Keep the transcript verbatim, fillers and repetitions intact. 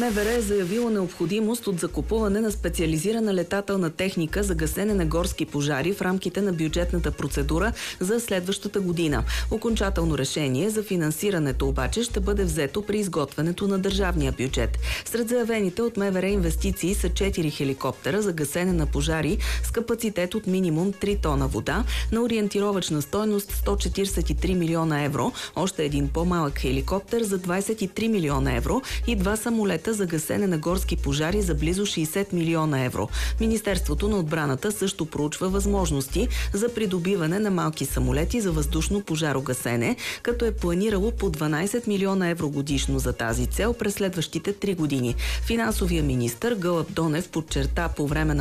МВР е заявило необходимост от закупуване на специализирана летателна техника за гасене на горски пожари в рамките на бюджетната процедура за следващата година. Окончателно решение за финансирането обаче ще бъде взето при изготвянето на държавния бюджет. Сред заявените от МВР инвестиции са четири хеликоптера за гасене на пожари с капацитет от минимум три тона вода на ориентировъчна стойност сто четиридесет и три милиона евро, още един по-малък хеликоптер за двадесет и три милиона евро и два самолета за гасене на горски пожари за близо шейсет милиона евро. Министерството на отбраната също проучва възможности за придобиване на малки самолети за въздушно пожарогасене, като е планирало по дванадесет милиона евро годишно за тази цел през следващите три години. Финансовия министър Гълъб Донев подчерта по време на